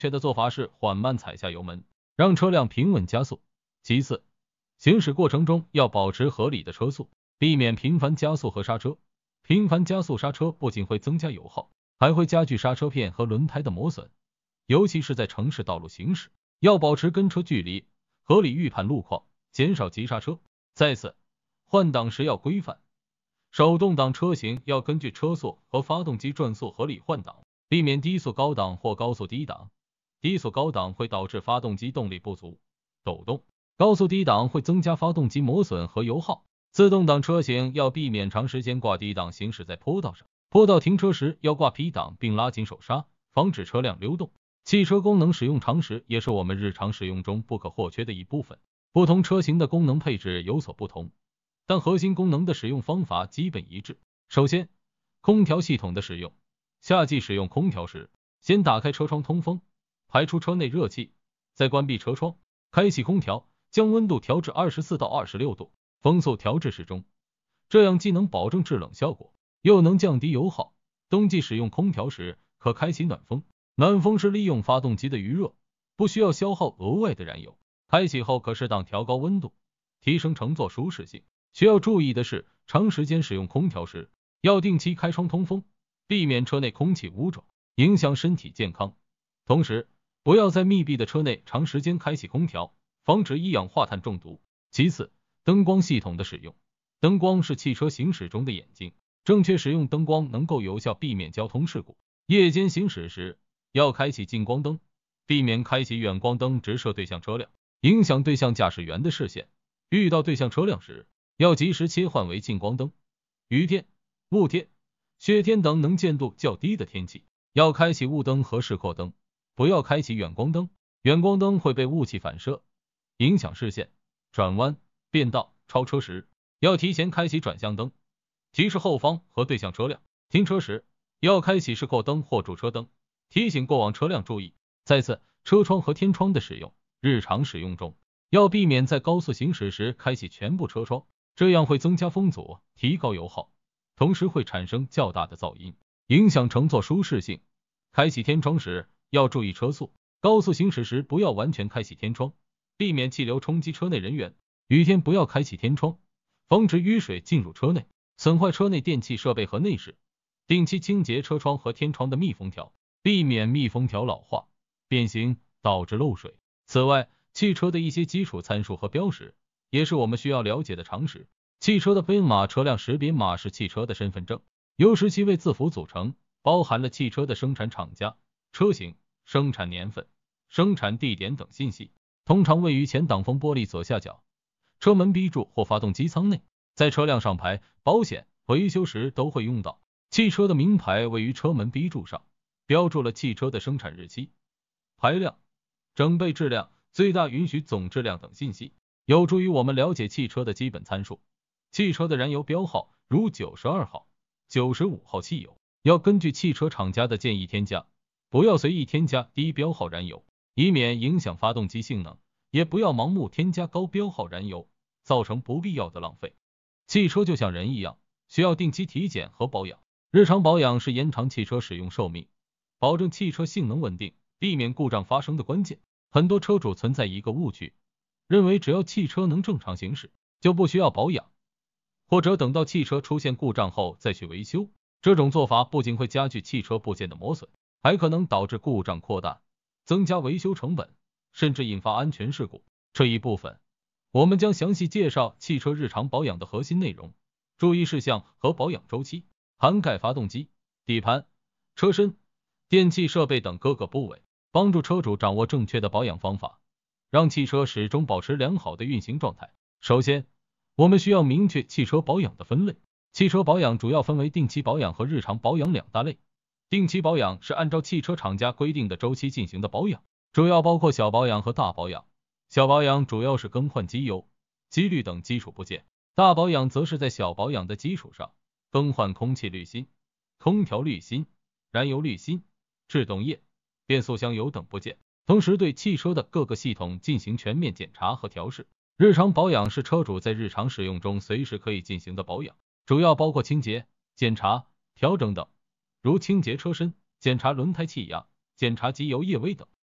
确的做法是缓慢踩下油门，让车辆平稳加速。其次，行驶过程中要保持合理的车速，避免频繁加速和刹车。频繁加速刹车不仅会增加油耗，还会加剧刹车片和轮胎的磨损，尤其是在城市道路行驶，要保持跟车距离，合理预判路况，减少急刹车。再次，换挡时要规范，手动挡车型要根据车速和发动机转速合理换挡，避免低速高档或高速低档。低速高档会导致发动机动力不足、抖动，高速低档会增加发动机磨损和油耗。自动挡车型要避免长时间挂低档行驶在坡道上，坡道停车时要挂 P 档并拉紧手刹，防止车辆溜动。汽车功能使用常识也是我们日常使用中不可或缺的一部分。不同车型的功能配置有所不同，但核心功能的使用方法基本一致。首先，空调系统的使用。夏季使用空调时，先打开车窗通风，排出车内热气，再关闭车窗，开启空调，将温度调至24到26度，风速调至适中，这样既能保证制冷效果，又能降低油耗。冬季使用空调时，可开启暖风，暖风是利用发动机的余热，不需要消耗额外的燃油。开启后可适当调高温度，提升乘坐舒适性。需要注意的是，长时间使用空调时，要定期开窗通风，避免车内空气污浊，影响身体健康。同时，不要在密闭的车内长时间开启空调，防止一氧化碳中毒。其次，灯光系统的使用。灯光是汽车行驶中的眼睛，正确使用灯光能够有效避免交通事故。夜间行驶时，要开启近光灯，避免开启远光灯直射对向车辆，影响对向驾驶员的视线。遇到对向车辆时，要及时切换为近光灯。雨天、雾天、雪天等能见度较低的天气，要开启雾灯和示廓灯，不要开启远光灯。远光灯会被雾气反射，影响视线。转弯、变道、超车时，要提前开启转向灯，提示后方和对向车辆。停车时，要开启示廓灯或驻车灯，提醒过往车辆注意。再次，车窗和天窗的使用。日常使用中，要避免在高速行驶时开启全部车窗，这样会增加风阻，提高油耗，同时会产生较大的噪音，影响乘坐舒适性。开启天窗时，要注意车速，高速行驶时不要完全开启天窗，避免气流冲击车内人员。雨天不要开启天窗，防止雨水进入车内，损坏车内电气设备和内饰。定期清洁车窗和天窗的密封条，避免密封条老化、变形导致漏水。此外，汽车的一些基础参数和标识也是我们需要了解的常识。汽车的编码车辆识别码是汽车的身份证，由17位字符组成，包含了汽车的生产厂家、车型、生产年份、生产地点等信息，通常位于前挡风玻璃左下角、车门 B 柱或发动机舱内。在车辆上牌、保险、维修时都会用到。汽车的名牌位于车门 B 柱上，标注了汽车的生产日期、排量、整备质量、最大允许总质量等信息，有助于我们了解汽车的基本参数。汽车的燃油标号如92号、95号汽油，要根据汽车厂家的建议添加，不要随意添加低标号燃油，以免影响发动机性能，也不要盲目添加高标号燃油，造成不必要的浪费。汽车就像人一样，需要定期体检和保养。日常保养是延长汽车使用寿命，保证汽车性能稳定，避免故障发生的关键。很多车主存在一个误区，认为只要汽车能正常行驶，就不需要保养，或者等到汽车出现故障后再去维修。这种做法不仅会加剧汽车部件的磨损，还可能导致故障扩大，增加维修成本，甚至引发安全事故。这一部分，我们将详细介绍汽车日常保养的核心内容、注意事项和保养周期，涵盖发动机、底盘、车身、电气设备等各个部位，帮助车主掌握正确的保养方法，让汽车始终保持良好的运行状态。首先，我们需要明确汽车保养的分类。汽车保养主要分为定期保养和日常保养两大类。定期保养是按照汽车厂家规定的周期进行的保养，主要包括小保养和大保养。小保养主要是更换机油、机滤等基础部件，大保养则是在小保养的基础上更换空气滤芯、空调滤芯、燃油滤芯、制动液、变速箱油等部件，同时对汽车的各个系统进行全面检查和调试。日常保养是车主在日常使用中随时可以进行的保养，主要包括清洁、检查、调整等，如清洁车身、检查轮胎气压、检查机油液位等。